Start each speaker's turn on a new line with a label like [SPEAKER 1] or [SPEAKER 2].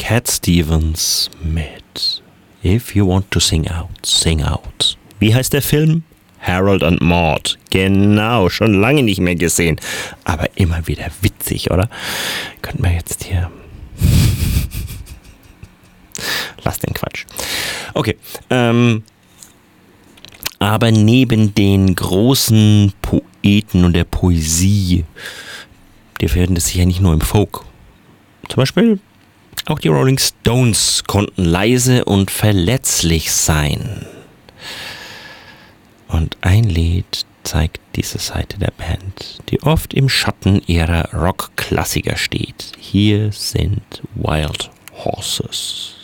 [SPEAKER 1] Cat Stevens mit If You Want to Sing Out, Sing Out. Wie heißt der Film? Harold and Maude. Genau, schon lange nicht mehr gesehen. Aber immer wieder witzig, oder? Könnten wir jetzt hier... Lass den Quatsch. Okay, aber neben den großen Poeten und der Poesie, die finden das sicher nicht nur im Folk. Zum Beispiel auch die Rolling Stones konnten leise und verletzlich sein. Und ein Lied zeigt diese Seite der Band, die oft im Schatten ihrer Rock-Klassiker steht. Hier sind Wild Horses.